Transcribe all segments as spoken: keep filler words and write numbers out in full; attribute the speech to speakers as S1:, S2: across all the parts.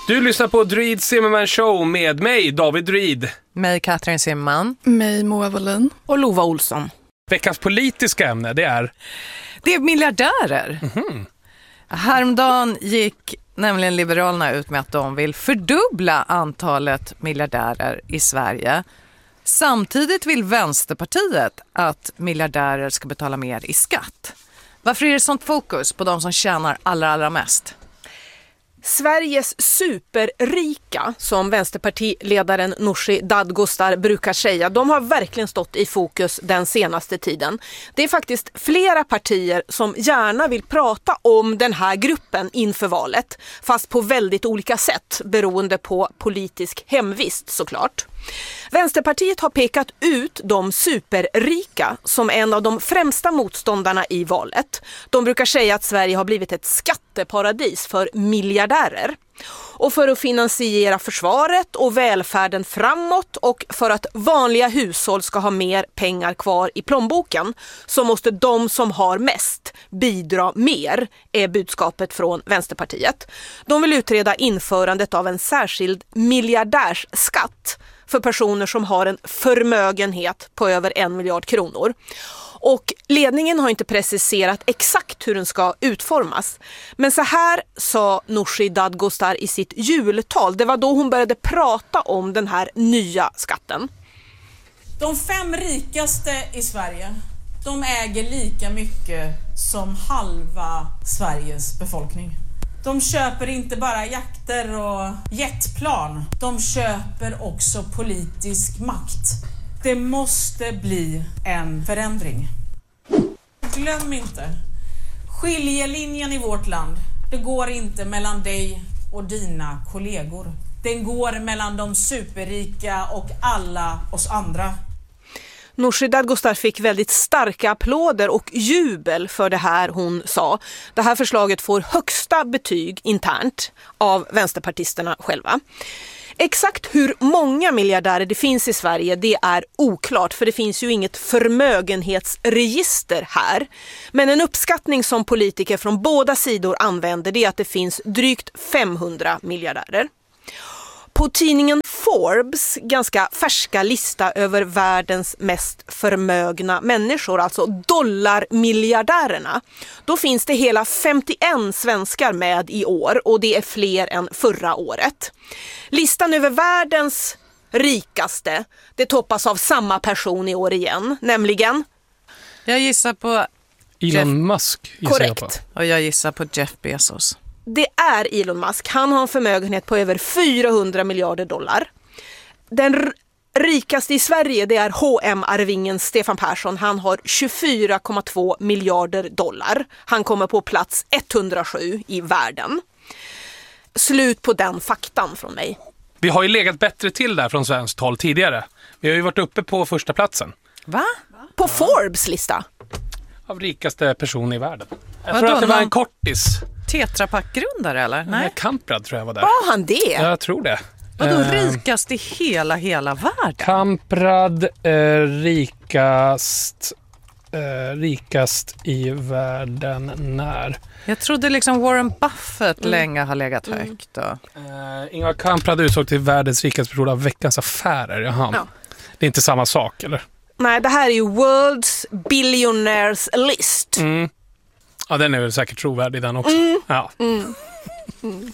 S1: Du lyssnar på Druid Zimmerman Show med mig, David Druid.
S2: Mig, Katrin Zimmerman.
S3: Mig, Moa Wallin.
S4: Och Lova Olsson.
S1: Veckans politiska ämne, det är...
S2: Det är miljardärer.
S1: Mm-hmm.
S2: Häromdagen gick nämligen Liberalerna ut med att de vill fördubbla antalet miljardärer i Sverige. Samtidigt vill Vänsterpartiet att miljardärer ska betala mer i skatt. Varför är det sånt fokus på de som tjänar allra, allra mest?
S4: Sveriges superrika, som vänsterpartiledaren Nooshi Dadgostar brukar säga, de har verkligen stått i fokus den senaste tiden. Det är faktiskt flera partier som gärna vill prata om den här gruppen inför valet, fast på väldigt olika sätt beroende på politisk hemvist såklart. Vänsterpartiet har pekat ut de superrika som en av de främsta motståndarna i valet. De brukar säga att Sverige har blivit ett skatteparadis för miljardärer. Och för att finansiera försvaret och välfärden framåt och för att vanliga hushåll ska ha mer pengar kvar i plånboken så måste de som har mest bidra mer, är budskapet från Vänsterpartiet. De vill utreda införandet av en särskild miljardärsskatt för personer som har en förmögenhet på över en miljard kronor. Och ledningen har inte preciserat exakt hur den ska utformas. Men så här sa Nooshi Dadgostar i sitt jultal. Det var då hon började prata om den här nya skatten.
S5: De fem rikaste i Sverige, de äger lika mycket som halva Sveriges befolkning. De köper inte bara jakter och jetplan. De köper också politisk makt. Det måste bli en förändring. Glöm inte, skiljelinjen i vårt land, det går inte mellan dig och dina kollegor. Den går mellan de superrika och alla oss andra.
S4: Nooshi Dadgostar fick väldigt starka applåder och jubel för det här hon sa. Det här förslaget får högsta betyg internt av vänsterpartisterna själva. Exakt hur många miljardärer det finns i Sverige, det är oklart för det finns ju inget förmögenhetsregister här. Men en uppskattning som politiker från båda sidor använder det är att det finns drygt femhundra miljardärer. På tidningen Forbes ganska färska lista över världens mest förmögna människor, alltså dollarmiljardärerna, då finns det hela femtioen svenskar med i år och det är fler än förra året. Listan över världens rikaste, det toppas av samma person i år igen, nämligen...
S2: Jag gissar på...
S1: Elon
S2: Jeff...
S1: Musk gissar
S4: Korrekt.
S1: jag på.
S2: Och jag gissar på Jeff Bezos.
S4: Det är Elon Musk. Han har en förmögenhet på över fyrahundra miljarder dollar. Den r- rikaste i Sverige, det är H och M-arvingen Stefan Persson. Han har tjugofyra komma två miljarder dollar. Han kommer på plats etthundrasju i världen. Slut på den faktan från mig.
S1: Vi har ju legat bättre till där från svenskt håll tidigare. Vi har ju varit uppe på första platsen.
S2: Va?
S4: På Forbes lista.
S1: Av rikaste person i världen. Jag
S2: Vadå,
S1: tror att det var
S2: någon-
S1: en kortis.
S2: Tetrapack-grundare eller?
S1: Nej. Kamprad tror jag var där.
S4: Var han det?
S1: Jag tror det.
S2: Vadå
S1: Eh,
S2: rikast i hela, hela världen?
S1: Kamprad eh, rikast eh, rikast i världen när?
S2: Jag trodde liksom Warren Buffett mm. länge har legat
S4: Mm.
S2: högt. Och...
S1: Eh, Ingvar Kamprad utsåg till världens rikaste person av Veckans Affärer. Jaha.
S4: Ja.
S1: Det är inte samma sak, eller?
S4: Nej, det här är ju World's Billionaires List.
S1: Mm. Ja, den är väl säkert trovärdig den också.
S4: Mm.
S1: Ja.
S4: Mm. Mm.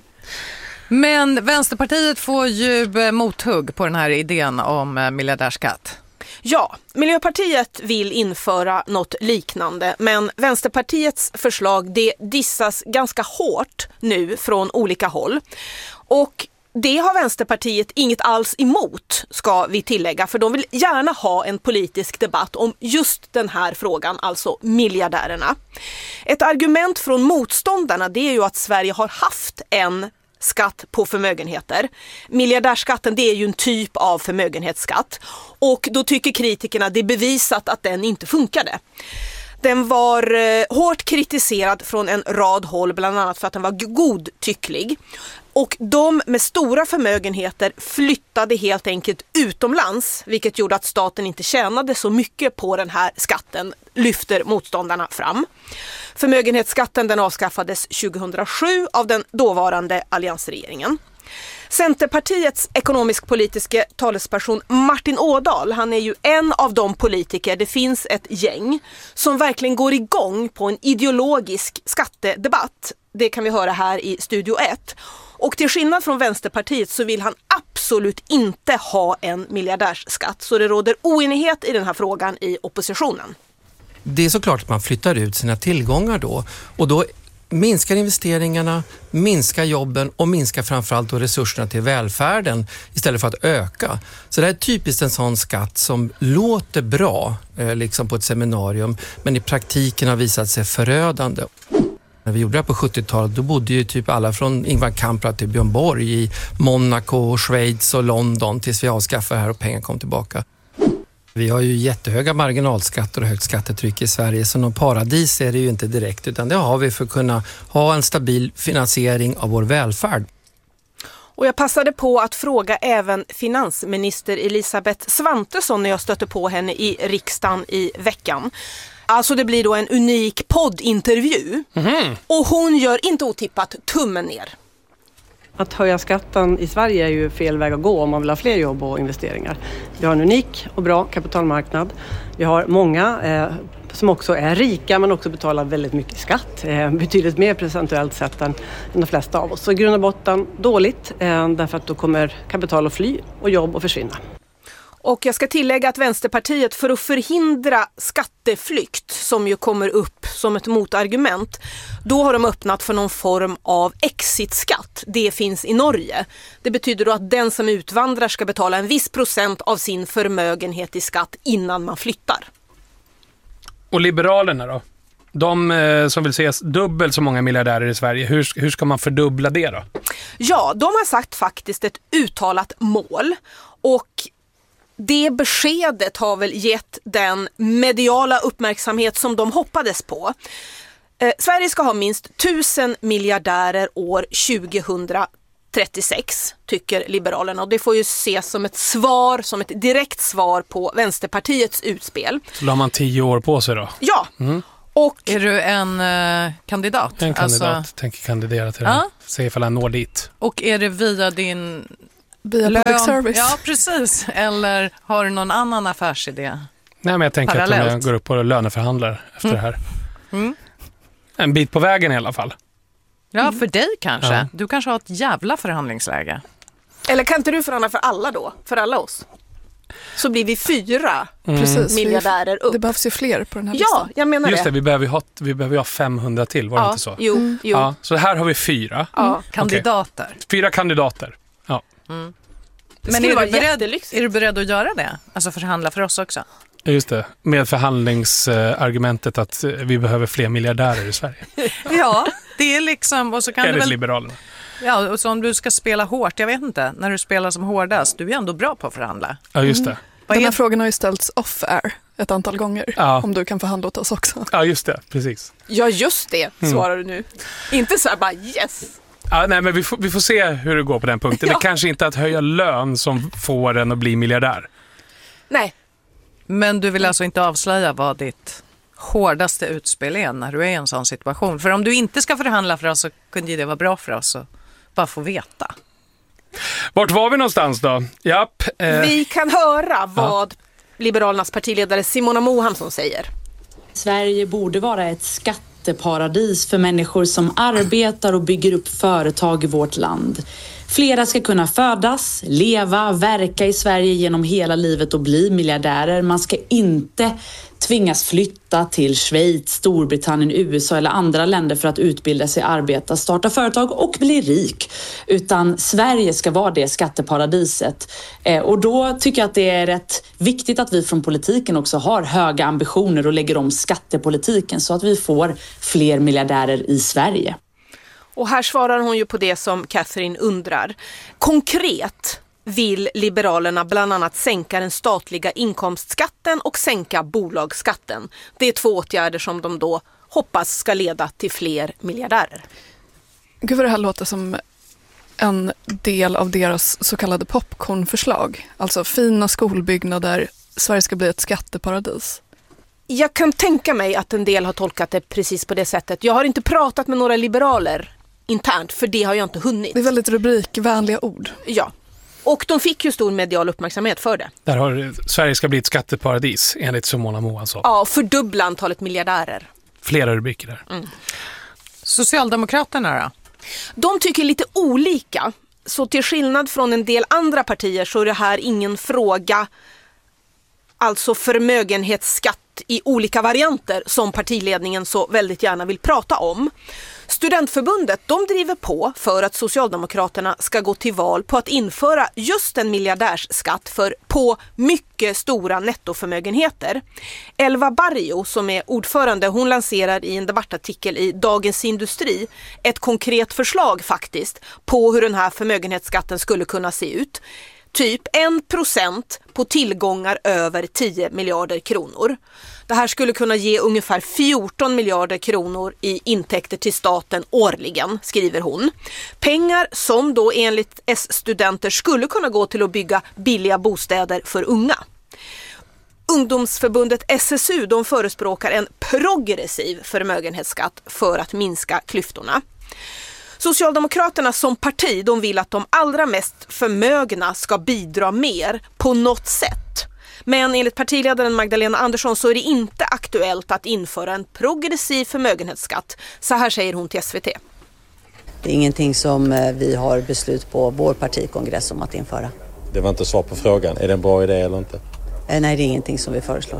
S2: Men Vänsterpartiet får ju mothugg på den här idén om miljardärskatt.
S4: Ja, Miljöpartiet vill införa något liknande, men Vänsterpartiets förslag det dissas ganska hårt nu från olika håll. Och det har Vänsterpartiet inget alls emot, ska vi tillägga, för de vill gärna ha en politisk debatt om just den här frågan, alltså miljardärerna. Ett argument från motståndarna det är ju att Sverige har haft en skatt på förmögenheter. Miljardärskatten det är ju en typ av förmögenhetsskatt och då tycker kritikerna det är bevisat att den inte funkade. Den var eh, hårt kritiserad från en rad håll, bland annat för att den var godtycklig. Och de med stora förmögenheter flyttade helt enkelt utomlands, vilket gjorde att staten inte tjänade så mycket på den här skatten, lyfter motståndarna fram. Förmögenhetsskatten den avskaffades tjugohundrasju av den dåvarande alliansregeringen. Centerpartiets ekonomisk-politiska talesperson Martin Ådahl, han är ju en av de politiker, det finns ett gäng, som verkligen går igång på en ideologisk skattedebatt. Det kan vi höra här i Studio ett. Och till skillnad från Vänsterpartiet så vill han absolut inte ha en miljardärsskatt. Så det råder oenighet i den här frågan i oppositionen.
S3: Det är såklart att man flyttar ut sina tillgångar då. Och då minskar investeringarna, minskar jobben och minskar framförallt då resurserna till välfärden istället för att öka. Så det är typiskt en sån skatt som låter bra eh, liksom på ett seminarium, men i praktiken har visat sig förödande. När vi gjorde det här på sjuttiotalet, då bodde ju typ alla från Ingvar Kamprad till Björn Borg i Monaco, Schweiz och London tills vi avskaffade det här och pengar kom tillbaka. Vi har ju jättehöga marginalskatter och högt skattetryck i Sverige, så någon paradis är det ju inte direkt, utan det har vi för att kunna ha en stabil finansiering av vår välfärd.
S4: Och jag passade på att fråga även finansminister Elisabeth Svantesson när jag stötte på henne i riksdagen i veckan. Alltså det blir då en unik poddintervju. Mm. Och hon gör inte otippat tummen ner.
S6: Att höja skatten i Sverige är ju fel väg att gå om man vill ha fler jobb och investeringar. Vi har en unik och bra kapitalmarknad. Vi har många eh, som också är rika men också betalar väldigt mycket skatt. Eh, betydligt mer procentuellt sett än, än de flesta av oss. Så i grund och botten dåligt eh, därför att då kommer kapital att fly och jobb att försvinna.
S4: Och jag ska tillägga att Vänsterpartiet för att förhindra skatteflykt som ju kommer upp som ett motargument, då har de öppnat för någon form av exitskatt. Det finns i Norge. Det betyder då att den som utvandrar ska betala en viss procent av sin förmögenhet i skatt innan man flyttar.
S1: Och Liberalerna då? De eh, som vill se dubbelt så många miljardärer i Sverige, hur, hur ska man fördubbla det då?
S4: Ja, de har sagt faktiskt ett uttalat mål, och det beskedet har väl gett den mediala uppmärksamhet som de hoppades på. Eh, Sverige ska ha minst tusen miljardärer år tjugohundratrettiosex, tycker Liberalerna. Och det får ju ses som ett svar, som ett direkt svar på Vänsterpartiets utspel.
S1: Så då har man tio år på sig då?
S4: Ja.
S1: Mm.
S2: Och är du en uh, kandidat?
S1: En kandidat,
S2: alltså,
S1: tänker kandidera till
S2: ja.
S1: det. Se ifall jag når dit.
S2: Och är det via din
S7: via
S2: lön?
S7: Public service?
S2: Ja, precis. Eller har du någon annan affärsidé?
S1: Nej, men jag tänker
S2: Parallellt.
S1: att om jag går upp och löneförhandlar efter
S2: mm.
S1: det här.
S2: Mm.
S1: En bit på vägen i alla fall.
S2: Ja, för dig kanske.
S1: Ja.
S2: Du kanske har ett jävla förhandlingsläge.
S4: Eller kan inte du förhandla för alla då? För alla oss? Så blir vi fyra
S1: Mm.
S7: Precis,
S4: miljardärer upp.
S7: Det behövs ju fler på den här
S4: Ja,
S7: listan.
S4: jag menar
S1: Just det,
S4: det.
S1: vi behöver ju ha, vi behöver ju ha femhundra till, var det
S4: Ja,
S1: inte så?
S4: jo,
S7: Mm.
S4: jo.
S1: Ja, så här har vi fyra.
S4: Ja.
S2: Kandidater.
S1: Okay. Fyra kandidater. Ja.
S2: Mm.
S4: Det
S2: Men
S4: skulle
S2: är
S4: vara
S2: du, beredd,
S4: jättelyxigt.
S2: är du beredd att göra det? Alltså förhandla för oss också?
S1: Just det, med förhandlingsargumentet att vi behöver fler miljardärer i Sverige.
S2: Ja, det är liksom... Och så kan du
S1: Enligt
S2: väl,
S1: Liberalerna.
S2: ja, och så om du ska spela hårt, jag vet inte, när du spelar som hårdast, du är ändå bra på att förhandla.
S1: Ja, just det.
S2: Vad
S7: Den här
S2: är-
S7: frågan har ju ställts off-air ett antal gånger.
S1: Ja.
S7: Om du kan förhandla åt oss också.
S1: Ja, just det, precis.
S4: Ja, just det, svarar du nu. Inte så här bara yes.
S1: Ja, nej, men vi får, vi får se hur det går på den punkten.
S4: Ja.
S1: Det kanske inte är att höja lön som får en att bli miljardär.
S4: Nej.
S2: Men du vill alltså inte avslöja vad ditt hårdaste utspel är när du är i en sån situation? För om du inte ska förhandla för oss så kunde det vara bra för oss att bara få veta.
S1: Vart var vi någonstans då? Japp. Eh,
S4: Vi kan höra vad Liberalernas partiledare Simona Mohamsson säger.
S8: Sverige borde vara ett skatteparadis för människor som arbetar och bygger upp företag i vårt land. Flera ska kunna födas, leva, verka i Sverige genom hela livet och bli miljardärer. Man ska inte tvingas flytta till Schweiz, Storbritannien, U S A eller andra länder för att utbilda sig, arbeta, starta företag och bli rik. Utan Sverige ska vara det skatteparadiset. Eh, och då tycker jag att det är rätt viktigt att vi från politiken också har höga ambitioner och lägger om skattepolitiken så att vi får fler miljardärer i Sverige.
S4: Och här svarar hon ju på det som Catherine undrar. Konkret vill Liberalerna bland annat sänka den statliga inkomstskatten och sänka bolagsskatten. Det är två åtgärder som de då hoppas ska leda till fler miljardärer.
S7: Gud vad det här låter som en del av deras så kallade popcornförslag. Alltså fina skolbyggnader, Sverige ska bli ett skatteparadis.
S4: Jag kan tänka mig att en del har tolkat det precis på det sättet. Jag har inte pratat med några liberaler internt, för det har jag inte hunnit.
S7: Det är väldigt rubrikvänliga ord.
S4: Ja, och de fick ju stor medial uppmärksamhet för det.
S1: Där har Sverige ska bli ett skatteparadis, enligt Simona Moansson.
S4: Ja, fördubbla antalet miljardärer.
S1: Flera rubriker där.
S2: Mm. Socialdemokraterna då?
S4: De tycker lite olika. Så till skillnad från en del andra partier så är det här ingen fråga, alltså förmögenhetsskatt i olika varianter, som partiledningen så väldigt gärna vill prata om. Studentförbundet, de driver på för att Socialdemokraterna ska gå till val på att införa just en miljardärsskatt för på mycket stora nettoförmögenheter. Elva Barrio, som är ordförande, hon lanserar i en debattartikel i Dagens Industri ett konkret förslag faktiskt på hur den här förmögenhetsskatten skulle kunna se ut. Typ en procent på tillgångar över tio miljarder kronor. Det här skulle kunna ge ungefär fjorton miljarder kronor i intäkter till staten årligen, skriver hon. Pengar som då enligt S-studenter skulle kunna gå till att bygga billiga bostäder för unga. Ungdomsförbundet S S U, de förespråkar en progressiv förmögenhetsskatt för att minska klyftorna. Socialdemokraterna som parti, de vill att de allra mest förmögna ska bidra mer på något sätt. Men enligt partiledaren Magdalena Andersson så är det inte aktuellt att införa en progressiv förmögenhetsskatt. Så här säger hon till S V T.
S9: Det är ingenting som vi har beslut på vår partikongress om att införa.
S10: Det var inte svar på frågan. Är det en bra idé eller inte?
S9: Nej, det är ingenting som vi föreslår.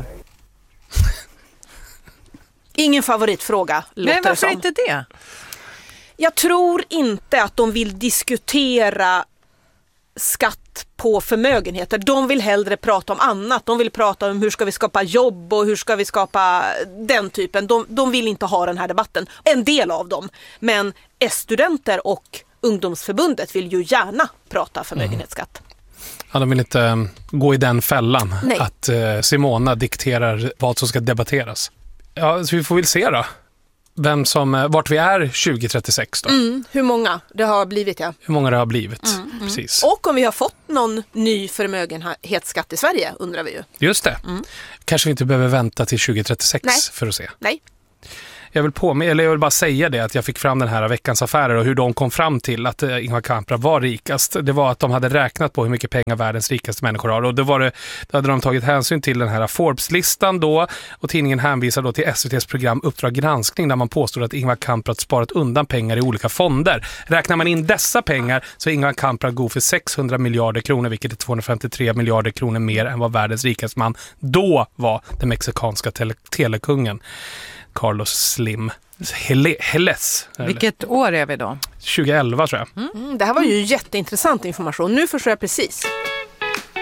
S4: Ingen favoritfråga, låter
S2: Nej, varför
S4: det som.
S2: inte det?
S4: Jag tror inte att de vill diskutera skatt på förmögenheter. De vill hellre prata om annat. De vill prata om hur ska vi skapa jobb och hur ska vi skapa den typen. De, de vill inte ha den här debatten. En del av dem. Men S-studenter och ungdomsförbundet vill ju gärna prata förmögenhetsskatt. Mm.
S1: Ja, de vill inte um, gå i den fällan.
S4: Nej.
S1: Att uh, Simona dikterar vad som ska debatteras. Ja, så vi får väl se då. Vem som, vart vi är tjugo trettiosex då.
S4: Mm, hur många det har blivit, ja.
S1: Hur många det har blivit,
S4: mm, mm.
S1: precis.
S4: Och om vi har fått någon ny förmögenhetsskatt i Sverige, undrar vi ju.
S1: Just det. Mm. Kanske vi inte behöver vänta till tjugo trettiosex
S4: Nej.
S1: för att se.
S4: Nej.
S1: Jag vill, på, eller jag vill bara säga det att jag fick fram den här veckans affärer och hur de kom fram till att eh, Ingvar Kamprad var rikast. Det var att de hade räknat på hur mycket pengar världens rikaste människor har. Och det var det, då hade de tagit hänsyn till den här Forbes-listan då. Och tidningen hänvisar då till S V T:s program Uppdrag granskning där man påstod att Ingvar Kamprad sparat undan pengar i olika fonder. Räknar man in dessa pengar så är Ingvar Kamprad god för sexhundra miljarder kronor, vilket är tvåhundrafemtiotre miljarder kronor mer än vad världens rikaste man då var, den mexikanska tele- telekungen. Carlos Slim Helles.
S2: Vilket år är vi då?
S1: tjugoelva tror jag.
S4: Mm, det här var ju jätteintressant information. Nu förstår jag precis.